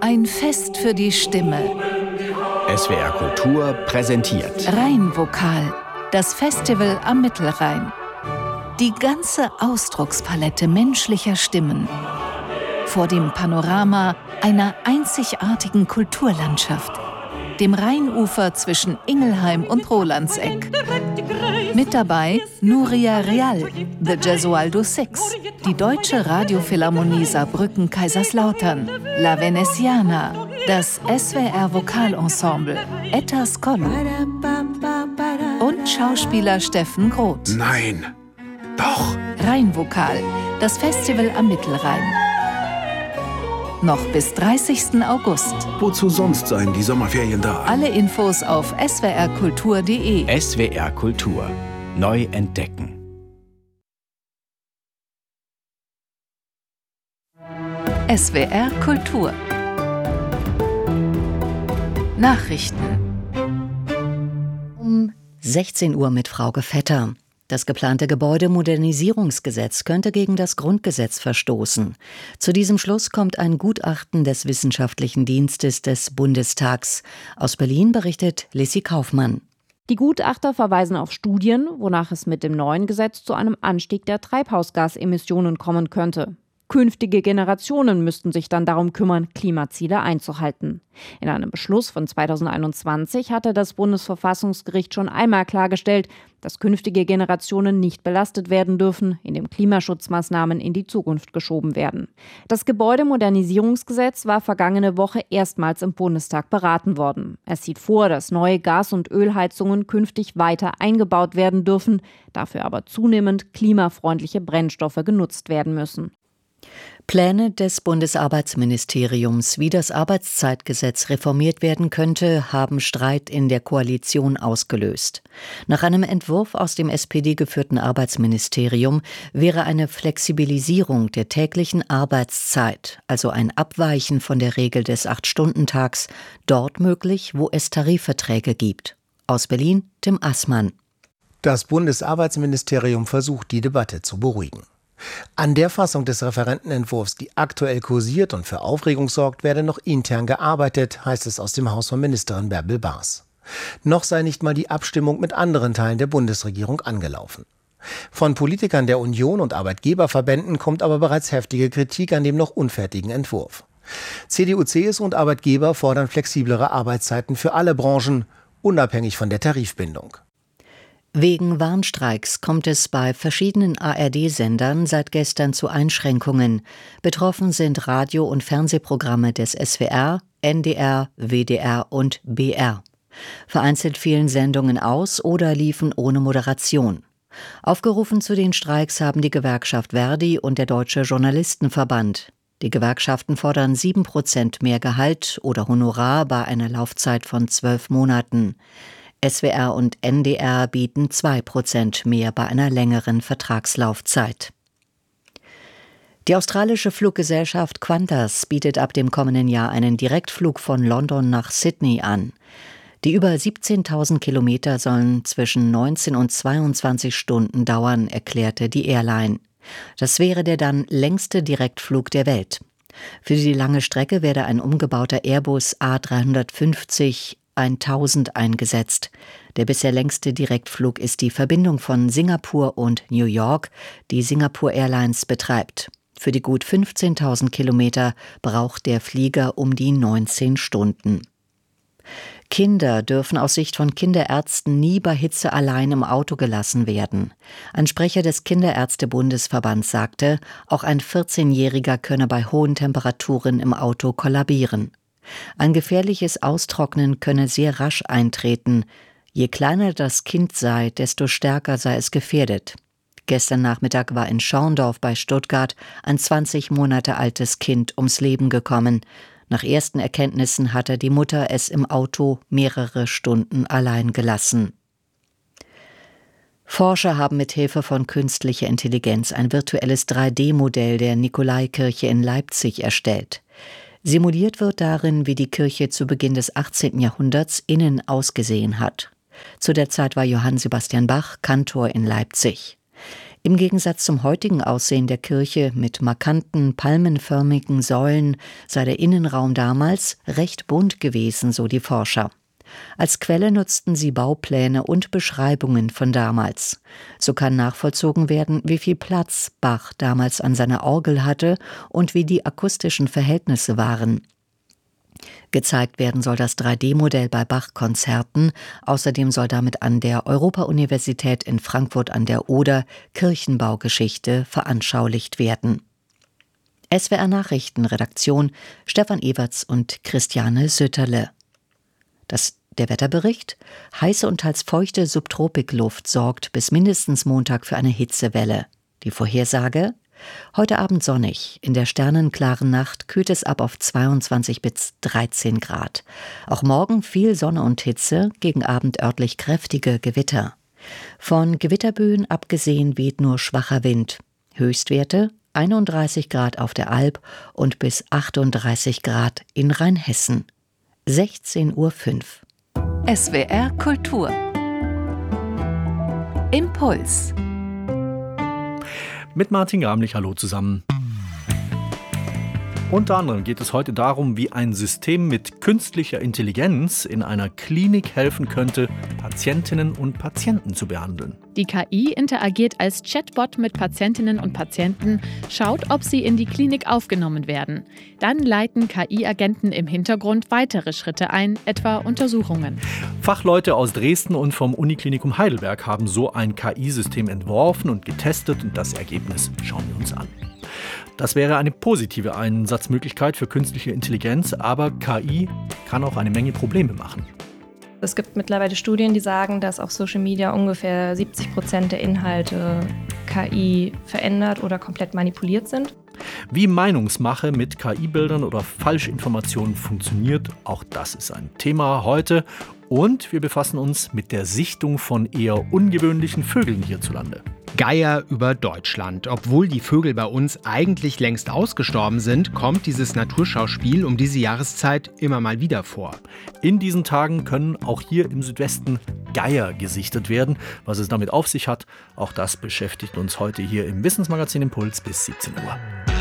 Ein Fest für die Stimme. SWR Kultur präsentiert Rheinvokal, das Festival am Mittelrhein. Die ganze Ausdruckspalette menschlicher Stimmen. Vor dem Panorama einer einzigartigen Kulturlandschaft. Dem Rheinufer zwischen Ingelheim und Rolandseck. Mit dabei Nuria Real, The Gesualdo Six, die Deutsche Radiophilharmonie Saarbrücken-Kaiserslautern, La Veneziana, das SWR Vokalensemble, Etta Skollo und Schauspieler Steffen Groth. Nein, doch! Rheinvokal, das Festival am Mittelrhein. Noch bis 30. August. Wozu sonst seien die Sommerferien da? Alle Infos auf swrkultur.de. SWR Kultur. Neu entdecken. SWR Kultur. Nachrichten. Um 16 Uhr mit Frauke Vetter. Das geplante Gebäudemodernisierungsgesetz könnte gegen das Grundgesetz verstoßen. Zu diesem Schluss kommt ein Gutachten des Wissenschaftlichen Dienstes des Bundestags. Aus Berlin berichtet Lissy Kaufmann. Die Gutachter verweisen auf Studien, wonach es mit dem neuen Gesetz zu einem Anstieg der Treibhausgasemissionen kommen könnte. Künftige Generationen müssten sich dann darum kümmern, Klimaziele einzuhalten. In einem Beschluss von 2021 hatte das Bundesverfassungsgericht schon einmal klargestellt, dass künftige Generationen nicht belastet werden dürfen, indem Klimaschutzmaßnahmen in die Zukunft geschoben werden. Das Gebäudemodernisierungsgesetz war vergangene Woche erstmals im Bundestag beraten worden. Es sieht vor, dass neue Gas- und Ölheizungen künftig weiter eingebaut werden dürfen, dafür aber zunehmend klimafreundliche Brennstoffe genutzt werden müssen. Pläne des Bundesarbeitsministeriums, wie das Arbeitszeitgesetz reformiert werden könnte, haben Streit in der Koalition ausgelöst. Nach einem Entwurf aus dem SPD-geführten Arbeitsministerium wäre eine Flexibilisierung der täglichen Arbeitszeit, also ein Abweichen von der Regel des 8-Stunden-Tags, dort möglich, wo es Tarifverträge gibt. Aus Berlin, Tim Assmann. Das Bundesarbeitsministerium versucht, die Debatte zu beruhigen. An der Fassung des Referentenentwurfs, die aktuell kursiert und für Aufregung sorgt, werde noch intern gearbeitet, heißt es aus dem Haus von Ministerin Bärbel Baas. Noch sei nicht mal die Abstimmung mit anderen Teilen der Bundesregierung angelaufen. Von Politikern der Union und Arbeitgeberverbänden kommt aber bereits heftige Kritik an dem noch unfertigen Entwurf. CDU, CSU und Arbeitgeber fordern flexiblere Arbeitszeiten für alle Branchen, unabhängig von der Tarifbindung. Wegen Warnstreiks kommt es bei verschiedenen ARD-Sendern seit gestern zu Einschränkungen. Betroffen sind Radio- und Fernsehprogramme des SWR, NDR, WDR und BR. Vereinzelt fielen Sendungen aus oder liefen ohne Moderation. Aufgerufen zu den Streiks haben die Gewerkschaft Verdi und der Deutsche Journalistenverband. Die Gewerkschaften fordern 7% mehr Gehalt oder Honorar bei einer Laufzeit von 12 Monaten. SWR und NDR bieten 2% mehr bei einer längeren Vertragslaufzeit. Die australische Fluggesellschaft Qantas bietet ab dem kommenden Jahr einen Direktflug von London nach Sydney an. Die über 17.000 Kilometer sollen zwischen 19 und 22 Stunden dauern, erklärte die Airline. Das wäre der dann längste Direktflug der Welt. Für die lange Strecke werde ein umgebauter Airbus A350 1000 eingesetzt. Der bisher längste Direktflug ist die Verbindung von Singapur und New York, die Singapore Airlines betreibt. Für die gut 15.000 Kilometer braucht der Flieger um die 19 Stunden. Kinder dürfen aus Sicht von Kinderärzten nie bei Hitze allein im Auto gelassen werden. Ein Sprecher des Kinderärztebundesverbands sagte, auch ein 14-Jähriger könne bei hohen Temperaturen im Auto kollabieren. Ein gefährliches Austrocknen könne sehr rasch eintreten. Je kleiner das Kind sei, desto stärker sei es gefährdet. Gestern Nachmittag war in Schorndorf bei Stuttgart ein 20 Monate altes Kind ums Leben gekommen. Nach ersten Erkenntnissen hatte die Mutter es im Auto mehrere Stunden allein gelassen. Forscher haben mit Hilfe von künstlicher Intelligenz ein virtuelles 3D-Modell der Nikolaikirche in Leipzig erstellt. Simuliert wird darin, wie die Kirche zu Beginn des 18. Jahrhunderts innen ausgesehen hat. Zu der Zeit war Johann Sebastian Bach Kantor in Leipzig. Im Gegensatz zum heutigen Aussehen der Kirche mit markanten, palmenförmigen Säulen sei der Innenraum damals recht bunt gewesen, so die Forscher. Als Quelle nutzten sie Baupläne und Beschreibungen von damals. So kann nachvollzogen werden, wie viel Platz Bach damals an seiner Orgel hatte und wie die akustischen Verhältnisse waren. Gezeigt werden soll das 3D-Modell bei Bach-Konzerten. Außerdem soll damit an der Europa-Universität in Frankfurt an der Oder Kirchenbaugeschichte veranschaulicht werden. SWR Nachrichten, Redaktion Stefan Ewerts und Christiane Sütterle. Der Wetterbericht: Heiße und teils feuchte Subtropikluft sorgt bis mindestens Montag für eine Hitzewelle. Die Vorhersage: Heute Abend sonnig, in der sternenklaren Nacht kühlt es ab auf 22 bis 13 Grad. Auch morgen viel Sonne und Hitze, gegen Abend örtlich kräftige Gewitter. Von Gewitterböen abgesehen weht nur schwacher Wind. Höchstwerte 31 Grad auf der Alp und bis 38 Grad in Rheinhessen. 16:05 Uhr. SWR Kultur. Impuls. Mit Martin Gramlich, hallo zusammen. Unter anderem geht es heute darum, wie ein System mit künstlicher Intelligenz in einer Klinik helfen könnte, Patientinnen und Patienten zu behandeln. Die KI interagiert als Chatbot mit Patientinnen und Patienten, schaut, ob sie in die Klinik aufgenommen werden. Dann leiten KI-Agenten im Hintergrund weitere Schritte ein, etwa Untersuchungen. Fachleute aus Dresden und vom Uniklinikum Heidelberg haben so ein KI-System entworfen und getestet und das Ergebnis schauen wir uns an. Das wäre eine positive Einsatzmöglichkeit für künstliche Intelligenz, aber KI kann auch eine Menge Probleme machen. Es gibt mittlerweile Studien, die sagen, dass auf Social Media ungefähr 70% der Inhalte KI verändert oder komplett manipuliert sind. Wie Meinungsmache mit KI-Bildern oder Falschinformationen funktioniert, auch das ist ein Thema heute. Und wir befassen uns mit der Sichtung von eher ungewöhnlichen Vögeln hierzulande. Geier über Deutschland. Obwohl die Vögel bei uns eigentlich längst ausgestorben sind, kommt dieses Naturschauspiel um diese Jahreszeit immer mal wieder vor. In diesen Tagen können auch hier im Südwesten Geier gesichtet werden. Was es damit auf sich hat, auch das beschäftigt uns heute hier im Wissensmagazin Impuls bis 17 Uhr.